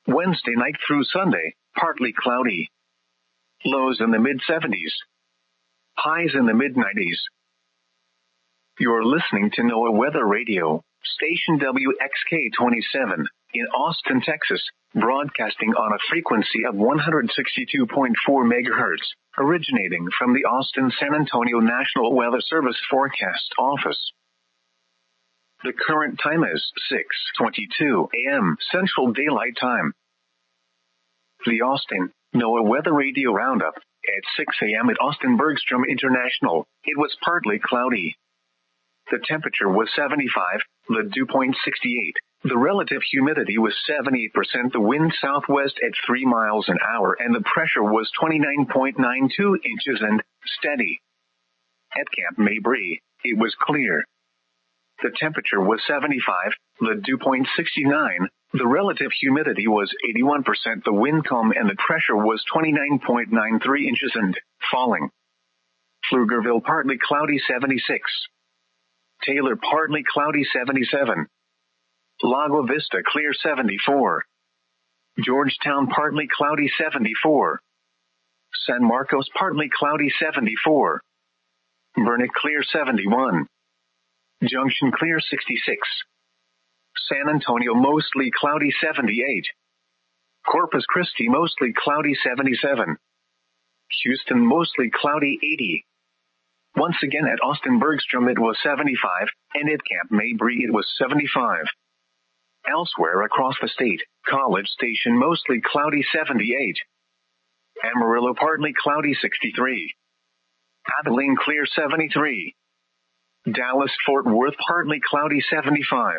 Wednesday night through Sunday, partly cloudy. Lows in the mid-70s. Highs in the mid-90s. You're listening to NOAA Weather Radio, station WXK-27, in Austin, Texas, broadcasting on a frequency of 162.4 MHz, originating from the Austin-San Antonio National Weather Service Forecast Office. The current time is 6:22 a.m. Central Daylight Time. The Austin NOAA Weather Radio Roundup. At 6 a.m. at Austin Bergstrom International, it was partly cloudy. The temperature was 75, the dew point 68. The relative humidity was 78%, the wind southwest at 3 miles an hour, and the pressure was 29.92 inches and steady. At Camp Mabry, it was clear. The temperature was 75, the dew point 69. The relative humidity was 81%, the wind calm, and the pressure was 29.93 inches and falling. Pflugerville partly cloudy 76. Taylor partly cloudy 77. Lago Vista clear 74. Georgetown partly cloudy 74. San Marcos partly cloudy 74. Burnet clear 71. Junction clear 66. San Antonio mostly cloudy 78. Corpus Christi mostly cloudy 77. Houston mostly cloudy 80. Once again at Austin Bergstrom it was 75, and at Camp Mabry it was 75. Elsewhere across the state, College Station mostly cloudy 78. Amarillo partly cloudy 63. Abilene clear 73. Dallas-Fort Worth partly cloudy 75.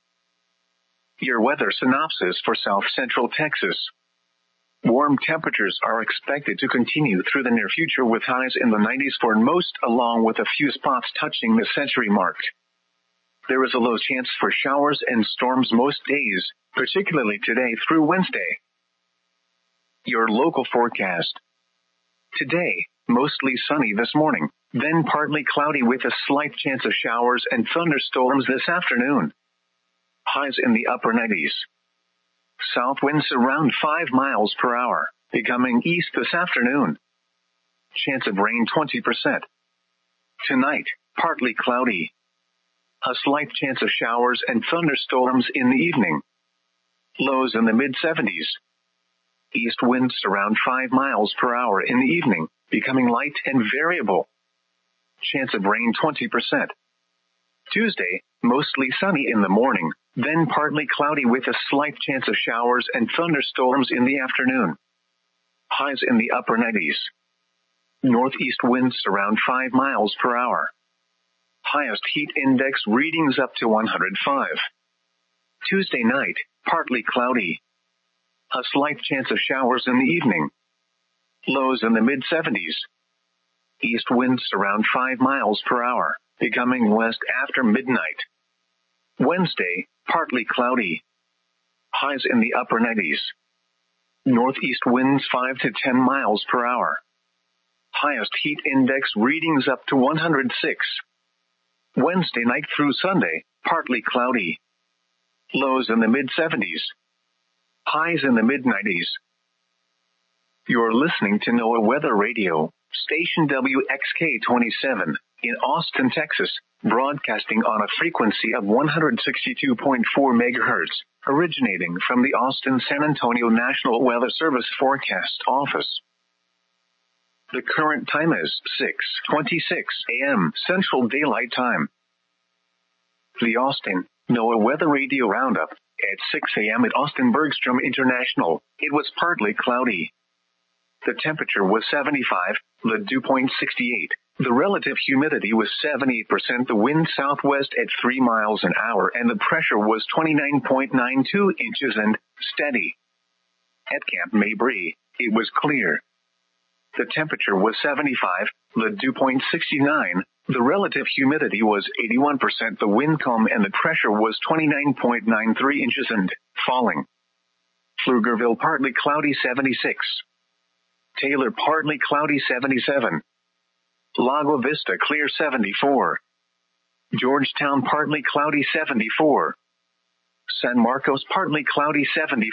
Your weather synopsis for South Central Texas. Warm temperatures are expected to continue through the near future with highs in the 90s for most, along with a few spots touching the century mark. There is a low chance for showers and storms most days, particularly today through Wednesday. Your local forecast. Today, mostly sunny this morning, then partly cloudy with a slight chance of showers and thunderstorms this afternoon. Highs in the upper 90s. South winds around 5 miles per hour, becoming east this afternoon. Chance of rain 20%. Tonight, partly cloudy. A slight chance of showers and thunderstorms in the evening. Lows in the mid-70s. East winds around 5 miles per hour in the evening, becoming light and variable. Chance of rain 20%. Tuesday, mostly sunny in the morning, then partly cloudy with a slight chance of showers and thunderstorms in the afternoon. Highs in the upper 90s. Northeast winds around 5 miles per hour. Highest heat index readings up to 105. Tuesday night, partly cloudy. A slight chance of showers in the evening. Lows in the mid-70s. East winds around 5 miles per hour, becoming west after midnight. Wednesday, partly cloudy. Highs in the upper 90s. Northeast winds 5 to 10 miles per hour. Highest heat index readings up to 106. Wednesday night through Sunday, partly cloudy. Lows in the mid-70s. Highs in the mid-90s. You're listening to NOAA Weather Radio, station WXK-27, in Austin, Texas, broadcasting on a frequency of 162.4 MHz, originating from the Austin-San Antonio National Weather Service Forecast Office. The current time is 6:26 a.m. Central Daylight Time. The Austin NOAA Weather Radio Roundup. At 6 a.m. at Austin Bergstrom International, it was partly cloudy. The temperature was 75, the dew point 68. The relative humidity was 78%, the wind southwest at 3 miles an hour, and the pressure was 29.92 inches and steady. At Camp Mabry, it was clear. The temperature was 75, the dew point 69. The relative humidity was 81%, the wind calm, and the pressure was 29.93 inches and falling. Pflugerville partly cloudy 76. Taylor partly cloudy 77. Lago Vista clear 74. Georgetown partly cloudy 74. San Marcos partly cloudy 74.